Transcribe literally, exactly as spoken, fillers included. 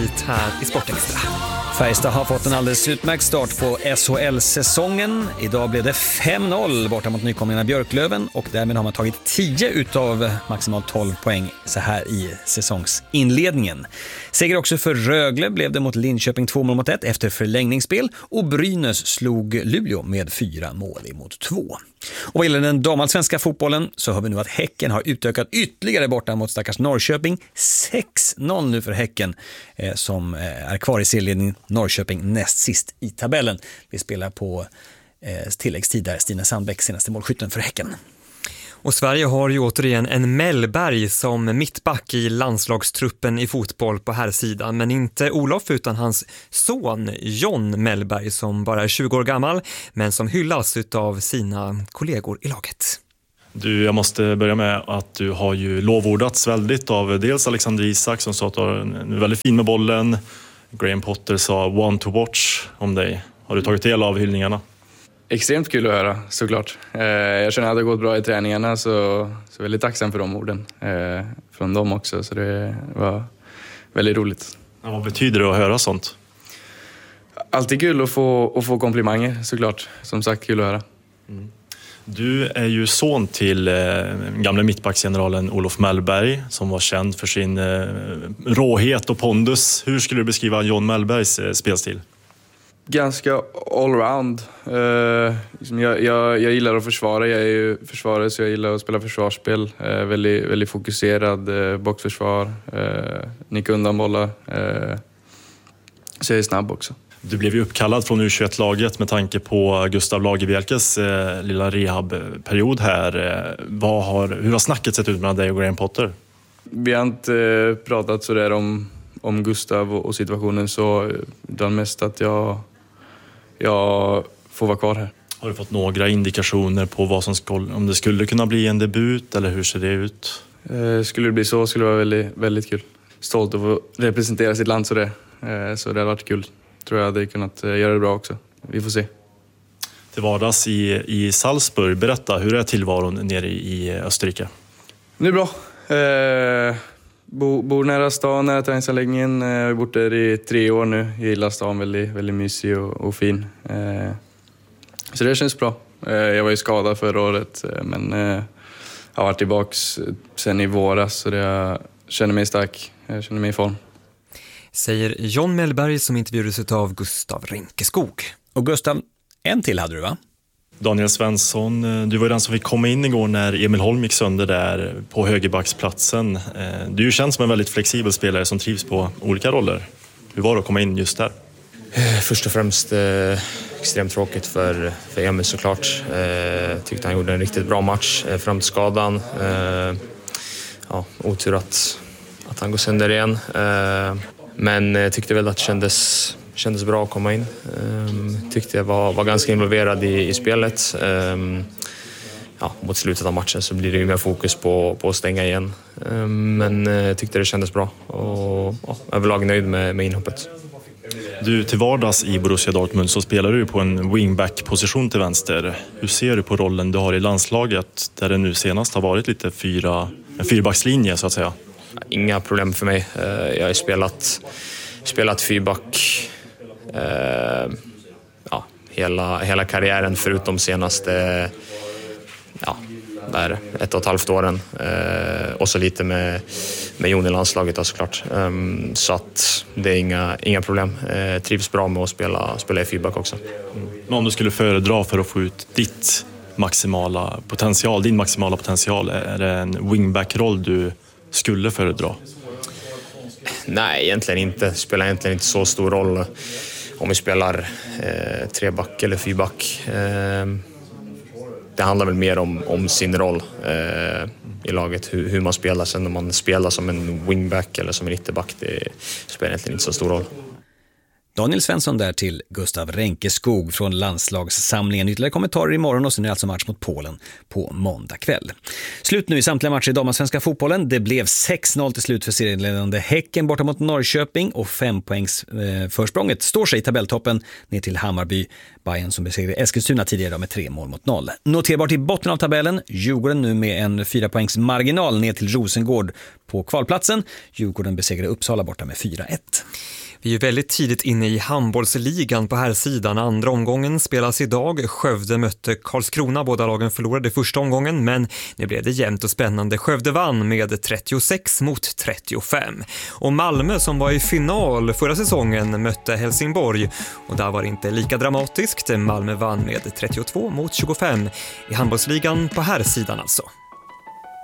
hit här i Sportextra. Färjestad har fått en alldeles utmärkt start på S H L-säsongen. Idag blev det fem noll borta mot nykomlingarna Björklöven och därmed har man tagit tio utav maximalt tolv poäng så här i säsongsinledningen. Seger också för Rögle blev det mot Linköping två mål mot ett efter förlängningsspel och Brynäs slog Luleå med fyra mål emot två. Och vad gäller den damallsvenska fotbollen så hör vi nu att Häcken har utökat ytterligare borta mot stackars Norrköping. sex noll nu för Häcken eh, som eh, är kvar i serieledningen. Norrköping näst sist i tabellen. Vi spelar på eh, tilläggstid där Stina Sandbäck senaste målskytten för Häcken. Och Sverige har ju återigen en Mellberg som mittback i landslagstruppen i fotboll på här sidan. Men inte Olof utan hans son John Mellberg som bara är tjugo år gammal men som hyllas av sina kollegor i laget. Du, jag måste börja med att du har ju lovordats väldigt av dels Alexander Isak som sa att du är väldigt fin med bollen. Graham Potter sa one to watch om dig. Har du tagit del av hyllningarna? Extremt kul att höra, såklart. Jag känner att det har gått bra i träningarna så, så väldigt tacksam för de orden eh, från dem också. Så det var väldigt roligt. Ja, vad betyder det att höra sånt? Alltid kul att få, att få komplimanger, såklart. Som sagt, kul att höra. Mm. Du är ju son till eh, gamla mittbacksgeneralen Olof Mellberg som var känd för sin eh, råhet och pondus. Hur skulle du beskriva John Mellbergs eh, spelstil? Ganska allround. Uh, liksom jag, jag, jag gillar att försvara. Jag är ju försvarare så jag gillar att spela försvarsspel. Uh, väldigt, väldigt fokuserad. Uh, boxförsvar. Uh, nicka undan bollar. Uh, så jag är snabb också. Du blev ju uppkallad från U tjugoett-laget med tanke på Gustav Lagerbielkes eh, lilla rehabperiod här. Eh, vad har, hur har snacket sett ut mellan dig och Graham Potter? Vi har inte uh, pratat så där om, om Gustav och, och situationen så utan mest att jag, jag får vara kvar här. Har du fått några indikationer på vad som skulle, om det skulle kunna bli en debut eller hur ser det ut? Uh, skulle det bli så skulle det vara väldigt, väldigt kul. Stolt att få representera sitt land så det. Uh, så det har varit kul. Tror jag hade kunnat göra det bra också. Vi får se. Till vardags i, i Salzburg. Berätta, hur är tillvaron nere i Österrike? Det är bra. Eh, bo, bor nära stan, nära träningsanläggningen. Eh, jag har bott där i tre år nu. Jag gillar stan, väldigt, väldigt mysig och, och fin. Eh, så det känns bra. Eh, jag var ju skadad förra året, men eh, har varit tillbaka sen i våras. Så det, jag känner mig stark. Jag känner mig i form. Säger John Mellberg som intervjuades av Gustav Rinkeskog. Och Gustav, en till hade du va? Daniel Svensson, du var den som fick komma in igår när Emil Holm gick sönder där på högerbacksplatsen. Du är ju känd som en väldigt flexibel spelare som trivs på olika roller. Hur var det att komma in just där? Först och främst eh, extremt tråkigt för, för Emil såklart. Eh, tyckte han gjorde en riktigt bra match eh, fram till skadan. Eh, ja, otur att, att han går sönder igen. Eh, Men jag tyckte väl att det kändes, kändes bra att komma in. Um, tyckte jag var, var ganska involverad i, i spelet. Um, ja, mot slutet av matchen så blir det ju mer fokus på, på att stänga igen. Um, men jag tyckte det kändes bra och ja, överlag nöjd med, med inhoppet. Du, till vardags i Borussia Dortmund så spelar du på en wingback-position till vänster. Hur ser du på rollen du har i landslaget där det nu senast har varit lite fyra, en fyrbackslinje så att säga? Inga problem för mig. Jag har spelat, spelat fyrback eh, ja, hela, hela karriären förutom senaste ja, där, ett och ett halvt åren. Eh, och så lite med, med Jon i landslaget såklart. Eh, så att det är inga, inga problem. Eh, trivs bra med att spela, spela i fyrback också. Mm. Men om du skulle föredra för att få ut ditt maximala potential, din maximala potential, är det en wingback-roll du skulle föredra? Nej, egentligen inte. Det spelar egentligen inte så stor roll om vi spelar eh, treback eller fyrback. Eh, det handlar väl mer om, om sin roll eh, i laget, hur, hur man spelar. Sen om man spelar som en wingback eller som en ytterback, det spelar egentligen inte så stor roll. Daniel Svensson där till Gustav Rinkeskog från landslagssamlingen. Ytterligare kommentarer imorgon och sen är det alltså match mot Polen på måndag kväll. Slut nu i samtliga matcher i damallsvenska fotbollen. Det blev sex noll till slut för serieledande Häcken borta mot Norrköping och fem poängs eh, försprånget står sig i tabelltoppen ner till Hammarby. Bayern som besegrade Eskilstuna tidigare med tre mål mot noll. Noterbart i botten av tabellen, Djurgården nu med en fyra poängs marginal ner till Rosengård på kvalplatsen. Djurgården besegrade Uppsala borta med fyra ett. Vi är ju väldigt tidigt inne i handbollsligan på här sidan. Andra omgången spelas idag. Skövde mötte Karlskrona. Båda lagen förlorade första omgången, men nu blev det jämnt och spännande. Skövde vann med trettiosex mot trettiofem. Och Malmö, som var i final förra säsongen, mötte Helsingborg. Och där var det inte lika dramatiskt. Malmö vann med trettiotvå mot tjugofem i handbollsligan på här sidan alltså.